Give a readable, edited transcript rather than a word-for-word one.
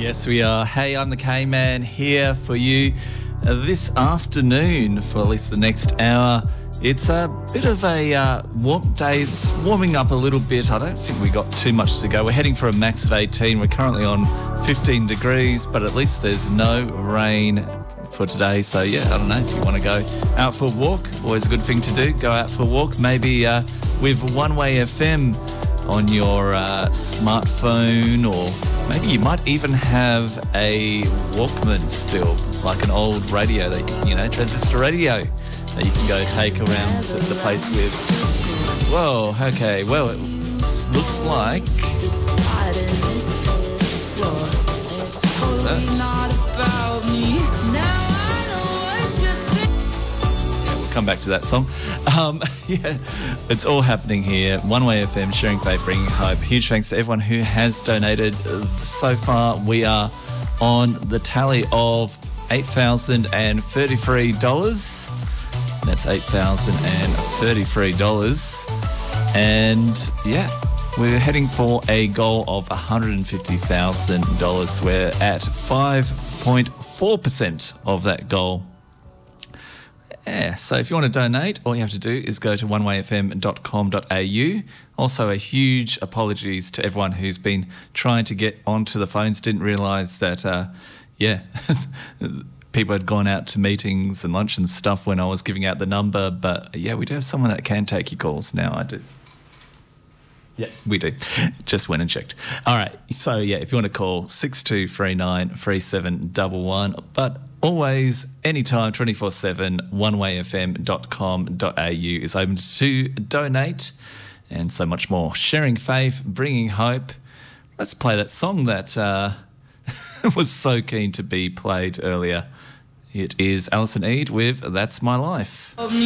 Yes, we are. Hey, I'm the K-Man here for you this afternoon for at least the next hour. It's a bit of a warm day. It's warming up a little bit. I don't think we got too much to go. We're heading for a max of 18. We're currently on 15 degrees, but at least there's no rain for today. So, yeah, I don't know if you want to go out for a walk. Always a good thing to do. Go out for a walk. Maybe with One Way FM on your smartphone, or maybe you might even have a Walkman still, like an old radio, that transistor radio that you can go take around to the place with. Whoa, okay, well, it looks like come back to that song. Yeah, it's all happening here. One Way FM, sharing faith, bringing hope. Huge thanks to everyone who has donated. So far, we are on the tally of $8,033. That's $8,033. And yeah, we're heading for a goal of $150,000. We're at 5.4% of that goal. Yeah, so if you want to donate, all you have to do is go to onewayfm.com.au. Also, a huge apologies to everyone who's been trying to get onto the phones. Didn't realise that, people had gone out to meetings and lunch and stuff when I was giving out the number. But, yeah, we do have someone that can take your calls now. I do. Yeah, we do. Just went and checked. All right. So, yeah, if you want to call 6239 3711. But always, anytime, 24/7, onewayfm.com.au is open to donate, and so much more. Sharing faith, bringing hope. Let's play that song that was so keen to be played earlier. It is Alison Eade with That's My Life.